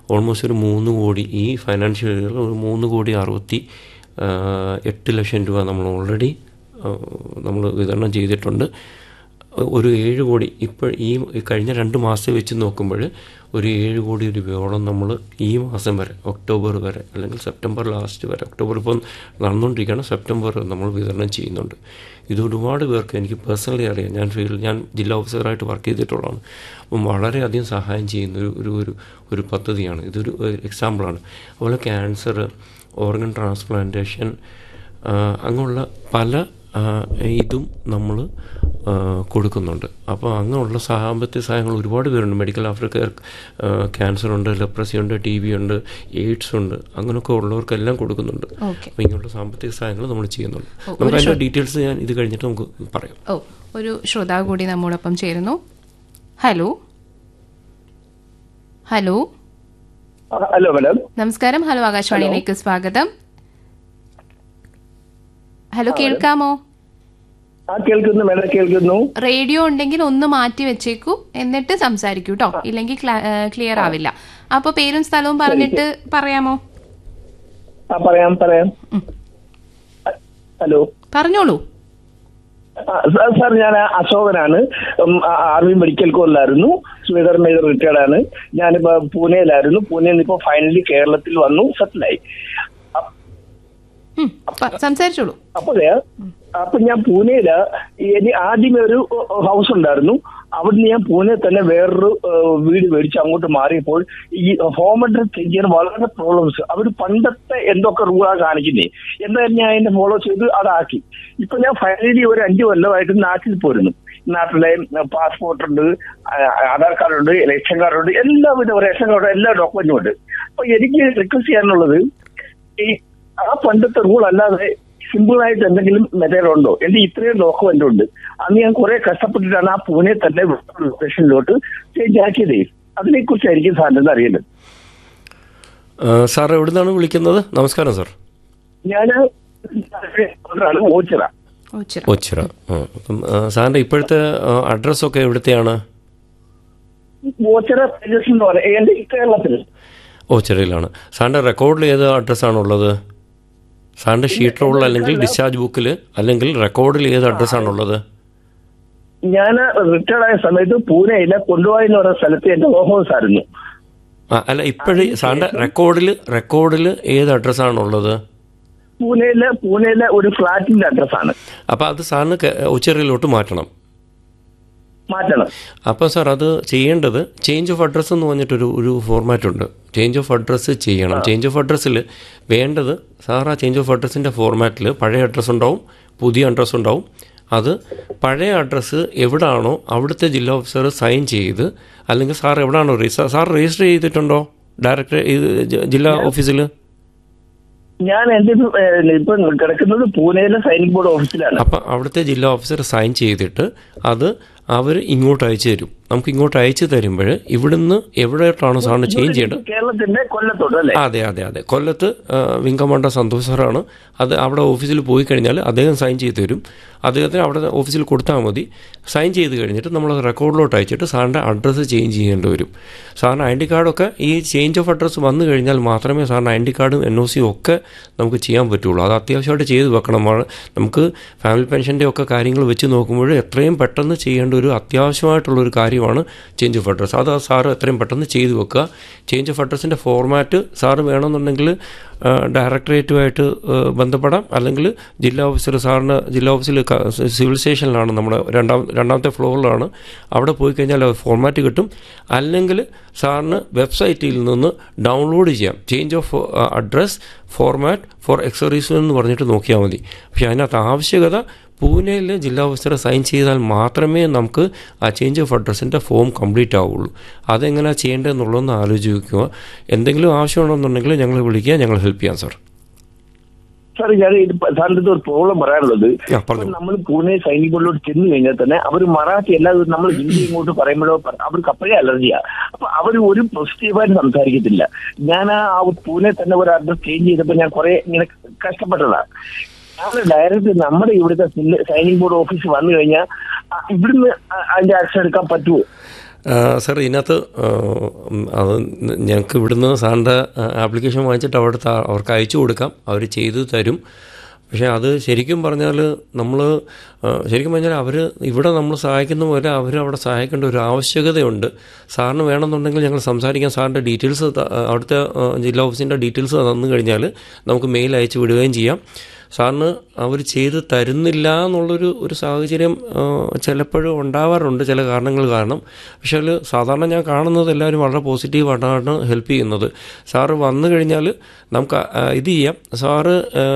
Almost ഒരു 3 കോടി ഈ ഫൈനാൻഷ്യൽ ഇയറിൽ ഒരു 3,68,00,000 രൂപ നമ്മൾ ഓൾറെഡി നമ്മൾ വിതരണം ചെയ്തിട്ടുണ്ട്. ഒരു 7 കോടി ഇപ്പോൾ ഈ കഴിഞ്ഞ 2 മാസം വെച്ച് നോക്കുമ്പോൾ ഒരു 7 കോടി രൂപയോളം നമ്മൾ ഈ മാസം വരെ, ഒക്ടോബർ വരെ അല്ലെങ്കിൽ സെപ്റ്റംബർ ലാസ്റ്റ് വരെ, ഒക്ടോബർ ഇപ്പോൾ നടന്നുകൊണ്ടിരിക്കുകയാണ്, സെപ്റ്റംബർ നമ്മൾ വിതരണം ചെയ്യുന്നുണ്ട്. ഇത് ഒരുപാട് പേർക്ക് എനിക്ക് പേഴ്സണലി അറിയാം. ഞാൻ ജില്ലാ ഓഫീസറായിട്ട് വർക്ക് ചെയ്തിട്ടുള്ളതാണ്. അപ്പം വളരെയധികം സഹായം ചെയ്യുന്ന ഒരു പദ്ധതിയാണ്. ഇതൊരു എക്സാമ്പിളാണ്. അതുപോലെ ക്യാൻസർ, ഓർഗൻ ട്രാൻസ്പ്ലാന്റേഷൻ, അങ്ങനെയുള്ള പല ഇതും നമ്മൾ കൊടുക്കുന്നുണ്ട്. അപ്പോൾ അങ്ങനെയുള്ള സാമ്പത്തിക സഹായങ്ങൾ ഒരുപാട് പേരുണ്ട്. മെഡിക്കൽ ആഫ്റ്റർ കെയർ, ക്യാൻസറുണ്ട്, ലെപ്രസി ഉണ്ട്, TB ഉണ്ട്, എയ്ഡ്സ് ഉണ്ട്, അങ്ങനെയൊക്കെ ഉള്ളവർക്കെല്ലാം കൊടുക്കുന്നുണ്ട്. അപ്പോൾ ഇങ്ങനെയുള്ള സാമ്പത്തിക സഹായങ്ങൾ നമ്മൾ ചെയ്യുന്നുണ്ട്. നമുക്ക് അതിൻ്റെ ഡീറ്റെയിൽസ് ഞാൻ ഇത് കഴിഞ്ഞിട്ട് നമുക്ക് പറയാം. ഒരു ശ്രോതാവ് കൂടി നമ്മോടൊപ്പം ചേരുന്നു. ഹലോ ഹലോ ഹലോ മാഡം, നമസ്കാരം. ഹലോ, ആകാശവാണിയിലേക്ക് സ്വാഗതം. ഹലോ, കേൾക്കാമോ? കേൾക്കുന്നു മാഡം, കേൾക്കുന്നു. റേഡിയോ ഉണ്ടെങ്കിൽ ഒന്ന് മാറ്റി വെച്ചേക്കൂ, എന്നിട്ട് സംസാരിക്കൂ കേട്ടോ, ഇല്ലെങ്കിൽ ക്ലിയർ ആവില്ല. അപ്പൊ പേരും സ്ഥലവും പറഞ്ഞിട്ട് പറയാമോ? പറയാം. ഹലോ, പറഞ്ഞോളൂ. സാർ, ഞാൻ അശോകനാണ്. Army medical കോറിലായിരുന്നു. സ്വീഡർ മേജർ റിട്ടയർഡ് ആണ്. ഞാനിപ്പോ പൂനെയിലായിരുന്നു. പൂനെയിൽ നിന്ന് ഇപ്പോ ഫൈനലി കേരളത്തിൽ വന്നു, സെറ്റിലായി. സംസാരിച്ചോളൂ. അപ്പൊ ഞാൻ പൂനെയില് ആദ്യമേ ഒരു ഹൗസ് ഉണ്ടായിരുന്നു. അവിടുന്ന് ഞാൻ പൂനെ തന്നെ വേറൊരു വീട് മേടിച്ച് അങ്ങോട്ട് മാറിയപ്പോൾ ഈ ഹോം അഡ്രസ് ചേഞ്ച് ചെയ്യാൻ വളരെ പ്രോബ്ലംസ്. അവർ പണ്ടത്തെ എന്തൊക്കെ റൂളാ കാണിക്കുന്നേ, എന്തായാലും ഞാൻ അതിന്റെ ഫോളോ ചെയ്ത് അതാക്കി. ഇപ്പൊ ഞാൻ ഫൈനലി ഒരു 5 കൊല്ലമായിട്ട് നാട്ടിൽ പോരുന്നു. നാട്ടിലെ പാസ്പോർട്ട് ഉണ്ട്, ആധാർ കാർഡ് ഉണ്ട്, ഇലക്ഷൻ കാർഡ് ഉണ്ട്, എല്ലാവിധ റേഷൻ കാർഡ്, എല്ലാ ഡോക്യുമെന്റും ഉണ്ട്. അപ്പൊ എനിക്ക് റിക്വസ്റ്റ് ചെയ്യാനുള്ളത്, ഈ ആ പണ്ടത്തെ റൂൾ അല്ലാതെ സിമ്പിൾ ആയിട്ട് എന്തെങ്കിലും മെത്തേഡ് ഉണ്ടോ? എന്റെ ഇത്രയും ഡോക്യുമെന്റ് ഉണ്ട്. അന്ന് ഞാൻ കുറെ കഷ്ടപ്പെട്ടിട്ടാണ് ആ പൂനെ തന്നെ ലൊക്കേഷനിലോട്ട് ചേഞ്ച് ആക്കിയതേ. അതിനെ കുറിച്ചായിരിക്കും സാറിന് അറിയേണ്ടത്. സാർ എവിടുന്നാണ് വിളിക്കുന്നത്? നമസ്കാരം സാർ. ഞാൻ ഓച്ചിറ. അപ്പം സാറിന്റെ ഇപ്പോഴത്തെ അഡ്രസ്സൊക്കെ എവിടത്തെയാണ്? ഓച്ചിറ എന്ന് പറയാം, എന്റെ കേരളത്തിൽ. ഓച്ചിറയിലാണ്. സാറിന്റെ റെക്കോർഡിൽ ഏത് അഡ്രസ്സാണുള്ളത്? സാറിന്റെ ഷീറ്റ് റോളിൽ അല്ലെങ്കിൽ ഡിസ്ചാർജ് ബുക്കിൽ അല്ലെങ്കിൽ റെക്കോർഡിൽ ഏത് അഡ്രസ്സാണുള്ളത്? ഞാൻ റിട്ടയർഡ് ആയ സമയത്ത് പൂനെയിലെ കൊണ്ടുപോയി എന്ന് പറയുന്ന സ്ഥലത്ത് എന്റെ ഓഫീസ് ആയിരുന്നു. അല്ല, ഇപ്പോഴും സാറിന്റെ റെക്കോർഡിൽ ഏത് അഡ്രസ്സാണുള്ളത്? പൂനെയിലെ ഒരു ഫ്ലാറ്റിന്റെ അഡ്രസ്സാണ്. അപ്പൊ അത് സാറിന് ഉച്ചറിയിലോട്ട് മാറ്റണം. അപ്പോൾ സാർ അത് ചെയ്യേണ്ടത് ചേഞ്ച് ഓഫ് അഡ്രസ്സ് എന്ന് പറഞ്ഞിട്ടൊരു ഫോർമാറ്റ് ഉണ്ട്. ചേഞ്ച് ഓഫ് അഡ്രസ്സ് ചെയ്യണം. ചേഞ്ച് ഓഫ് അഡ്രസ്സിൽ വേണ്ടത് സാർ ആ ചേഞ്ച് ഓഫ് അഡ്രസ്സിൻ്റെ ഫോർമാറ്റിൽ പഴയ അഡ്രസ്സ് ഉണ്ടാവും, പുതിയ അഡ്രസ്സ് ഉണ്ടാവും. അത് പഴയ അഡ്രസ്സ് എവിടാണോ അവിടുത്തെ ജില്ലാ ഓഫീസർ സൈൻ ചെയ്ത്, അല്ലെങ്കിൽ സാർ എവിടാണോ സാർ രജിസ്റ്റർ ചെയ്തിട്ടുണ്ടോ ഡയറക്ടർ ജില്ലാ ഓഫീസിൽ? ഞാൻ ഇപ്പൊ കിടക്കുന്നത് പൂനെയിലെ സൈനിക് ബോർഡ് ഓഫീസിലാണ്. അപ്പം അവിടുത്തെ ജില്ലാ ഓഫീസർ സൈൻ ചെയ്തിട്ട് അത് അവർ ഇങ്ങോട്ട് അയച്ചു തരും. നമുക്ക് ഇങ്ങോട്ട് അയച്ചു തരുമ്പോൾ ഇവിടുന്ന് എവിടെയായിട്ടാണോ സാറിന് ചേഞ്ച് ചെയ്യേണ്ടത്? കേരളത്തിന്റെ കൊല്ലത്തോട്ട്. അതെ. കൊല്ലത്ത് വിങ്കമണ്ട സന്തോഷ് സാറാണ്. അത് അവിടെ ഓഫീസിൽ പോയി കഴിഞ്ഞാൽ അദ്ദേഹം സൈൻ ചെയ്ത് തരും. അദ്ദേഹത്തിന് അവിടെ ഓഫീസിൽ കൊടുത്താൽ മതി. സൈൻ ചെയ്ത് കഴിഞ്ഞിട്ട് നമ്മൾ റെക്കോർഡിലോട്ട് അയച്ചിട്ട് സാറിൻ്റെ അഡ്രസ്സ് ചേഞ്ച് ചെയ്യേണ്ടി വരും. സാറിന് ID കാർഡൊക്കെ ഈ ചേഞ്ച് ഓഫ് അഡ്രസ്സ് വന്നു കഴിഞ്ഞാൽ മാത്രമേ സാറിന് ID കാർഡും NOC ഒക്കെ നമുക്ക് ചെയ്യാൻ പറ്റുള്ളൂ. അത് അത്യാവശ്യമായിട്ട് ചെയ്ത് വെക്കണം. നമുക്ക് ഫാമിലി പെൻഷൻ്റെ ഒക്കെ കാര്യങ്ങൾ വെച്ച് നോക്കുമ്പോൾ എത്രയും പെട്ടെന്ന് ചെയ്യേണ്ട ഒരു അത്യാവശ്യമായിട്ടുള്ളൊരു കാര്യമാണ് ചേഞ്ച് ഓഫ് അഡ്രസ്സ്. അത് സാറ് എത്രയും പെട്ടെന്ന് ചെയ്തു വെക്കുക. ചേഞ്ച് ഓഫ് അഡ്രസ്സിൻ്റെ ഫോർമാറ്റ് സാറ് വേണമെന്നുണ്ടെങ്കിൽ ഡയറക്ടറേറ്റുമായിട്ട് ബന്ധപ്പെടാം, അല്ലെങ്കിൽ ജില്ലാ ഓഫീസർ സാറിന് ജില്ലാ ഓഫീസിൽ സിവിൽ സ്റ്റേഷനിലാണ്, നമ്മുടെ രണ്ടാമത്തെ ഫ്ലോറിലാണ്. അവിടെ പോയി കഴിഞ്ഞാൽ ഫോർമാറ്റ് കിട്ടും. അല്ലെങ്കിൽ സാറിന് വെബ്സൈറ്റിൽ നിന്ന് ഡൗൺലോഡ് ചെയ്യാം. Change of address format four ex-service എന്ന് പറഞ്ഞിട്ട് നോക്കിയാൽ മതി. പക്ഷേ അതിനകത്ത് ആവശ്യകത പൂനെയിലെ ജില്ലാ ഓഫീസർ സൈൻ ചെയ്താൽ മാത്രമേ നമുക്ക് ആ ചേഞ്ച് ഓഫ് അഡ്രസ്സിൻ്റെ ഫോം കംപ്ലീറ്റ് ആവുള്ളൂ. അതെങ്ങനെയാണ് ചെയ്യേണ്ടതെന്നുള്ളതൊന്ന് ആലോചിക്കുക. എന്തെങ്കിലും ആവശ്യമുണ്ടെന്നുണ്ടെങ്കിൽ ഞങ്ങൾ വിളിക്കുക, ഞങ്ങൾ ഹെൽപ്പ് ചെയ്യാം സാർ. സാർ, ഞാൻ സാറിൻ്റെ ഒരു പ്രോബ്ലം പറയാനുള്ളത്, നമ്മൾ പൂനെ സൈനിക് ബോർഡിലോട്ട് ചെന്ന് കഴിഞ്ഞാൽ തന്നെ അവർ മറാഠി അല്ലാതെ നമ്മൾ ഹിന്ദി ഇങ്ങോട്ട് പറയുമ്പോഴോ അവർക്ക് അപ്പോഴേ അലർജിയാണ്. അപ്പൊ അവർ ഒരു പോസിറ്റീവായിട്ട് സംസാരിക്കത്തില്ല. ഞാൻ ആ പൂനെ തന്നെ ഒരു അഡ്രസ് ചേഞ്ച് ചെയ്തപ്പോൾ ഞാൻ കുറെ ഇങ്ങനെ കഷ്ടപ്പെട്ടതാണ്. ഞാൻ ഡയറക്റ്റ് നമ്മുടെ ഇവിടുത്തെ സൈനിക് ബോർഡ് ഓഫീസ് വന്നു കഴിഞ്ഞാൽ ഇവിടുന്ന് അതിന്റെ ആക്ഷൻ എടുക്കാൻ പറ്റുമോ? സാർ ഇതിനകത്ത് അത് ഞങ്ങൾക്ക് ഇവിടുന്ന് സാറിൻ്റെ ആപ്ലിക്കേഷൻ വാങ്ങിച്ചിട്ട് അവിടുത്തെ അവർക്ക് അയച്ചു കൊടുക്കാം, അവർ ചെയ്തു തരും. പക്ഷേ അത് ശരിക്കും പറഞ്ഞാൽ നമ്മൾ ശരിക്കും പറഞ്ഞാൽ അവർ ഇവിടെ നമ്മൾ സഹായിക്കുന്ന പോലെ അവർ അവിടെ സഹായിക്കേണ്ട ഒരു ആവശ്യകതയുണ്ട്. സാറിന് വേണമെന്നുണ്ടെങ്കിൽ ഞങ്ങൾ സംസാരിക്കാൻ സാറിൻ്റെ ഡീറ്റെയിൽസ് അവിടുത്തെ ജില്ലാ ഓഫീസിൻ്റെ ഡീറ്റെയിൽസ് തന്നു കഴിഞ്ഞാൽ നമുക്ക് മെയിൽ അയച്ചു വിടുകയും ചെയ്യാം. സാറിന് അവർ ചെയ്ത് തരുന്നില്ല എന്നുള്ളൊരു സാഹചര്യം ചിലപ്പോഴും ഉണ്ടാവാറുണ്ട് ചില കാരണങ്ങൾ കാരണം. പക്ഷേ അതിൽ സാധാരണ ഞാൻ കാണുന്നത് എല്ലാവരും വളരെ പോസിറ്റീവായിട്ടാണ് ഹെൽപ്പ് ചെയ്യുന്നത്. സാറ് വന്നു കഴിഞ്ഞാൽ നമുക്ക് ഇത് ചെയ്യാം. സാറ്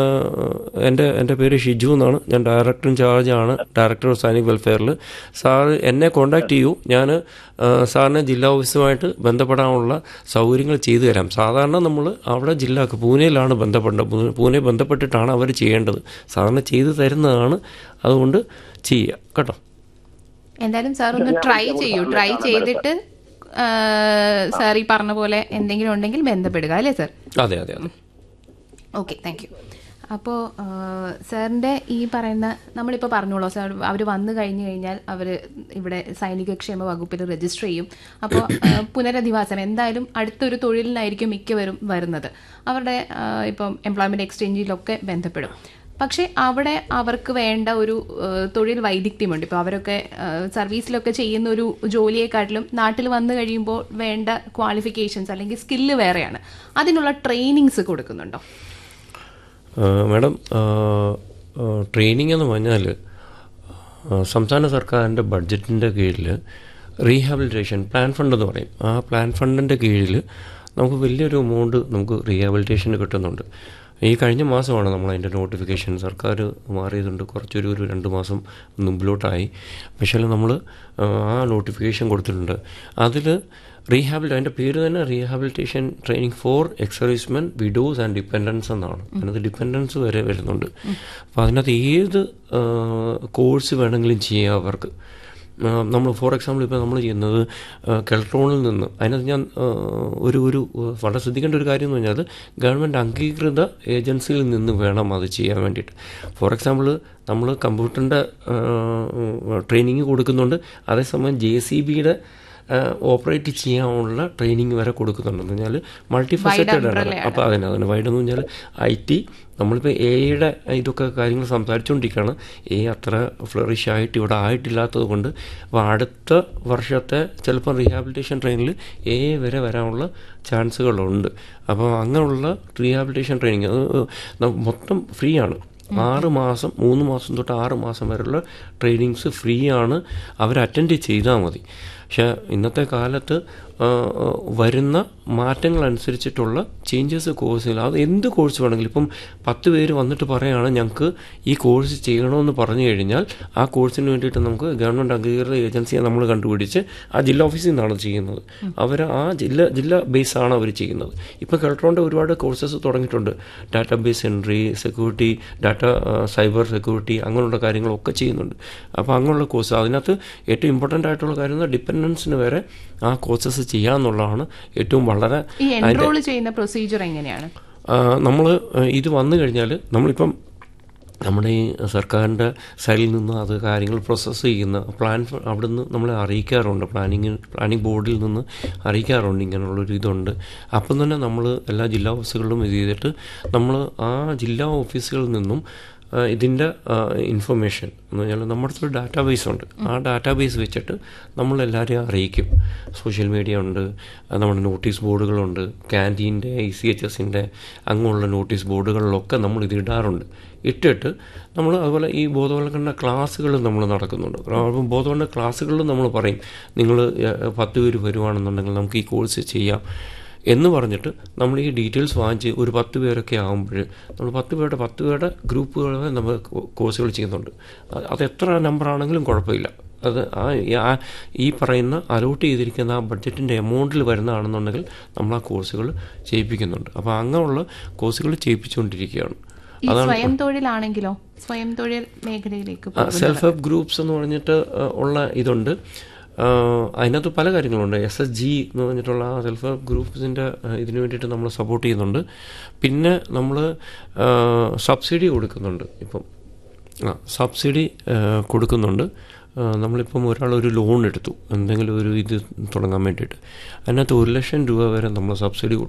എൻ്റെ പേര് ഷിജു എന്നാണ്, ഞാൻ director ഇൻചാർജാണ്, director of Sainik വെൽഫെയറിൽ. Sir എന്നെ കോൺടാക്റ്റ് ചെയ്യൂ, ഞാൻ സാറിന് ജില്ലാ ഓഫീസുമായിട്ട് ബന്ധപ്പെടാനുള്ള സൗകര്യങ്ങൾ ചെയ്തു തരാം. സാധാരണ നമ്മൾ അവിടെ ജില്ലക്ക് പൂനെയിലാണ് പൂനെ ബന്ധപ്പെട്ടിട്ടാണ് അവർ ചെയ്യേണ്ടത്. സാറിന് ചെയ്തു തരുന്നതാണ്, അതുകൊണ്ട് ചെയ്യുക കേട്ടോ. എന്തായാലും സാർ ഒന്ന് ട്രൈ ചെയ്തിട്ട് സാർ ഈ പറഞ്ഞ പോലെ എന്തെങ്കിലും ഉണ്ടെങ്കിൽ ബന്ധപ്പെടുക, അല്ലേ സാർ? അതെ അതെ അതെ. Okay, thank you. അപ്പോൾ സാറിൻ്റെ ഈ പറയുന്ന നമ്മളിപ്പോൾ പറഞ്ഞോളൂ സാർ, അവർ വന്നു കഴിഞ്ഞു കഴിഞ്ഞാൽ അവർ ഇവിടെ സൈനിക ക്ഷേമ വകുപ്പിൽ രജിസ്റ്റർ ചെയ്യും. അപ്പോൾ പുനരധിവാസം എന്തായാലും അടുത്തൊരു തൊഴിലിനായിരിക്കും മിക്കവരും വരുന്നത്. അവരുടെ ഇപ്പം എംപ്ലോയ്മെൻറ്റ് എക്സ്ചേഞ്ചിലൊക്കെ ബന്ധപ്പെടും. പക്ഷേ അവിടെ അവർക്ക് വേണ്ട ഒരു തൊഴിൽ വൈദഗ്ധ്യമുണ്ട്. ഇപ്പോൾ അവരൊക്കെ സർവീസിലൊക്കെ ചെയ്യുന്ന ഒരു ജോലിയെക്കാട്ടിലും നാട്ടിൽ വന്നു കഴിയുമ്പോൾ വേണ്ട ക്വാളിഫിക്കേഷൻസ് അല്ലെങ്കിൽ സ്കില്ല് വേറെയാണ്. അതിനുള്ള ട്രെയിനിങ്സ് കൊടുക്കുന്നുണ്ടോ? മാഡം, ട്രെയിനിങ് എന്ന് പറഞ്ഞാൽ സംസ്ഥാന സർക്കാരിൻ്റെ ബഡ്ജറ്റിൻ്റെ കീഴിൽ റീഹാബിലിറ്റേഷൻ പ്ലാൻ ഫണ്ട് എന്ന് പറയും. ആ പ്ലാൻ ഫണ്ടിൻ്റെ കീഴിൽ നമുക്ക് വലിയൊരു എമൗണ്ട് നമുക്ക് റീഹാബിലിറ്റേഷന് കിട്ടുന്നുണ്ട്. ഈ കഴിഞ്ഞ മാസമാണ് നമ്മളതിൻ്റെ നോട്ടിഫിക്കേഷൻ സർക്കാർ മാറിയതുണ്ട്, കുറച്ചൊരു 2 മാസം മുമ്പിലോട്ടായി. പക്ഷേ നമ്മൾ ആ നോട്ടിഫിക്കേഷൻ കൊടുത്തിട്ടുണ്ട്. അതിൽ അതിൻ്റെ പേര് തന്നെ rehabilitation training for X-servicemen, widows and dependence എന്നാണ്. അതിനകത്ത് ഡിപ്പെൻഡൻസ് വരെ വരുന്നുണ്ട്. അപ്പോൾ അതിനകത്ത് ഏത് കോഴ്സ് വേണമെങ്കിലും ചെയ്യാം അവർക്ക്. നമ്മൾ ഫോർ എക്സാമ്പിൾ ഇപ്പോൾ നമ്മൾ ചെയ്യുന്നത് കെൽട്രോണിൽ നിന്ന്, അതിനകത്ത് ഞാൻ ഒരു വളരെ ശ്രദ്ധിക്കേണ്ട ഒരു കാര്യം എന്ന് പറഞ്ഞാൽ ഗവൺമെൻറ് അംഗീകൃത ഏജൻസിയിൽ നിന്ന് വേണം അത് ചെയ്യാൻ വേണ്ടിയിട്ട്. ഫോർ എക്സാമ്പിൾ നമ്മൾ കമ്പ്യൂട്ടറിൻ്റെ ട്രെയിനിങ് കൊടുക്കുന്നുണ്ട്, അതേസമയം JCBയുടെ ഓപ്പറേറ്റ് ചെയ്യാനുള്ള ട്രെയിനിങ് വരെ കൊടുക്കുന്നുണ്ടെന്ന് പറഞ്ഞാൽ മൾട്ടി ഫെസറ്റഡ് ആണ്. അപ്പോൾ അതിന് വൈഡ് എന്ന് പറഞ്ഞാൽ IT, നമ്മളിപ്പോൾ AI ഇതൊക്കെ കാര്യങ്ങൾ സംസാരിച്ചുകൊണ്ടിരിക്കുകയാണ്. അത്ര ഫ്ലറിഷ് ആയിട്ട് ഇവിടെ ആയിട്ടില്ലാത്തത് കൊണ്ട് അപ്പോൾ അടുത്ത വർഷത്തെ ചിലപ്പോൾ റീഹാബിലിറ്റേഷൻ ട്രെയിനിൽ വരെ വരാനുള്ള ചാൻസുകളുണ്ട്. അപ്പോൾ അങ്ങനെയുള്ള റീഹാബിലിറ്റേഷൻ ട്രെയിനിങ് അത് മൊത്തം ഫ്രീ ആണ്. 6 മാസം 3 മാസം തൊട്ട് 6 മാസം വരെയുള്ള ട്രെയിനിങ്സ് ഫ്രീ ആണ്. അവർ അറ്റൻഡ് ചെയ്താൽ മതി. പക്ഷേ ഇന്നത്തെ കാലത്ത് വരുന്ന മാറ്റങ്ങളനുസരിച്ചിട്ടുള്ള ചേഞ്ചസ് കോഴ്സുകൾ, അത് എന്ത് കോഴ്സ് വേണമെങ്കിലും, ഇപ്പം 10 പേര് വന്നിട്ട് പറയുകയാണ് ഞങ്ങൾക്ക് ഈ കോഴ്സ് ചെയ്യണമെന്ന് പറഞ്ഞു കഴിഞ്ഞാൽ ആ കോഴ്സിന് വേണ്ടിയിട്ട് നമുക്ക് ഗവൺമെൻറ് അംഗീകൃത ഏജൻസിയെ നമ്മൾ കണ്ടുപിടിച്ച് ആ ജില്ലാ ഓഫീസിൽ നിന്നാണ് ചെയ്യുന്നത്. അവർ ആ ജില്ല ബേസാണ് അവർ ചെയ്യുന്നത്. ഇപ്പോൾ കെൽട്രോണിൻ്റെ ഒരുപാട് കോഴ്സസ് തുടങ്ങിയിട്ടുണ്ട്. Database entry, security, cyber security, അങ്ങനെയുള്ള കാര്യങ്ങളൊക്കെ ചെയ്യുന്നുണ്ട്. അപ്പോൾ അങ്ങനെയുള്ള കോഴ്സ്, അതിനകത്ത് ഏറ്റവും ഇമ്പോർട്ടൻ്റ് ആയിട്ടുള്ള കാര്യം ഡിപ്പെൻഡൻസിന് വരെ ആ കോഴ്സസ് ചെയ്യാന്നുള്ളതാണ് ഏറ്റവും വളരെ. എൻറോൾ ചെയ്യുന്ന പ്രൊസീജിയർ എങ്ങനെയാണ്? നമ്മൾ ഇത് വന്നു കഴിഞ്ഞാൽ നമ്മളിപ്പം നമ്മുടെ ഈ സർക്കാരിൻ്റെ സൈഡിൽ നിന്ന് അത് കാര്യങ്ങൾ പ്രോസസ്സ് ചെയ്യുന്ന പ്ലാൻ അവിടുന്ന് നമ്മളെ അറിയിക്കാറുണ്ട്. പ്ലാനിങ് ബോർഡിൽ നിന്ന് അറിയിക്കാറുണ്ട് ഇങ്ങനെയുള്ളൊരു ഇതുണ്ട്. അപ്പം തന്നെ നമ്മൾ എല്ലാ ജില്ലാ ഓഫീസുകളിലും ഇത് ചെയ്തിട്ട് നമ്മൾ ആ ജില്ലാ ഓഫീസുകളിൽ നിന്നും ഇതിൻ്റെ ഇൻഫർമേഷൻ എന്ന് പറഞ്ഞാൽ നമ്മുടെ അടുത്തൊരു ഡാറ്റാബേസ് ഉണ്ട്. ആ ഡാറ്റാബേസ് വെച്ചിട്ട് നമ്മളെല്ലാവരെയും അറിയിക്കും. സോഷ്യൽ മീഡിയ ഉണ്ട്, നമ്മുടെ നോട്ടീസ് ബോർഡുകളുണ്ട്, ക്യാൻറ്റീൻ്റെ ICHSൻ്റെ അങ്ങനെയുള്ള നോട്ടീസ് ബോർഡുകളിലൊക്കെ നമ്മൾ ഇത് ഇടാറുണ്ട്. ഇട്ടിട്ട് നമ്മൾ അതുപോലെ ഈ ബോധവൽക്കരണ ക്ലാസ്സുകൾ നമ്മൾ നടക്കുന്നുണ്ട്. ബോധവൽക്കരണ ക്ലാസ്സുകളിൽ നമ്മൾ പറയും നിങ്ങൾ 10 പേര് വരുവാണെന്നുണ്ടെങ്കിൽ നമുക്ക് ഈ കോഴ്സ് ചെയ്യാം എന്ന് പറഞ്ഞിട്ട് നമ്മൾ ഈ ഡീറ്റെയിൽസ് വാങ്ങിച്ച് ഒരു 10 പേരൊക്കെ ആകുമ്പോൾ നമ്മൾ 10 പേരുടെ ഗ്രൂപ്പുകളെ നമ്മൾ കോഴ്സുകൾ ചെയ്യുന്നുണ്ട്. അത് എത്ര നമ്പറാണെങ്കിലും കുഴപ്പമില്ല. അത് ഈ പറയുന്ന അലോട്ട് ചെയ്തിരിക്കുന്ന ആ ബഡ്ജറ്റിൻ്റെ എമൗണ്ടിൽ വരുന്നതാണെന്നുണ്ടെങ്കിൽ നമ്മൾ ആ കോഴ്സുകൾ ചെയ്യിപ്പിക്കുന്നുണ്ട്. അപ്പോൾ അങ്ങനെയുള്ള കോഴ്സുകൾ ചെയ്യിപ്പിച്ചുകൊണ്ടിരിക്കുകയാണ്. സ്വയം തൊഴിലാണെങ്കിലോ, സ്വയം തൊഴിൽ മേഖലയിലേക്ക് സെൽഫ് ഹെൽപ്പ് ഗ്രൂപ്പ്സ് എന്ന് പറഞ്ഞിട്ട് ഉള്ള ഇതുണ്ട്. അതിനകത്ത് പല കാര്യങ്ങളുണ്ട്. SSG എന്ന് പറഞ്ഞിട്ടുള്ള സെൽഫ് ഹെൽപ്പ് ഗ്രൂപ്പ്സിൻ്റെ ഇതിന് വേണ്ടിയിട്ട് നമ്മൾ സപ്പോർട്ട് ചെയ്യുന്നുണ്ട്. പിന്നെ നമ്മൾ സബ്സിഡി കൊടുക്കുന്നുണ്ട്. ഇപ്പം സബ്സിഡി കൊടുക്കുന്നുണ്ട്. നമ്മളിപ്പം ഒരാളൊരു ലോൺ എടുത്തു എന്തെങ്കിലും ഒരു ഇത് തുടങ്ങാൻ വേണ്ടിയിട്ട്, അതിനകത്ത് 1 ലക്ഷം രൂപ വരെ നമ്മൾ സബ്സിഡി കൊടുക്കും.